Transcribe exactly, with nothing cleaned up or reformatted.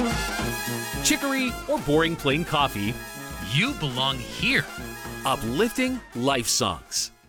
Chicory or boring plain coffee, You belong here. uplifting life songs.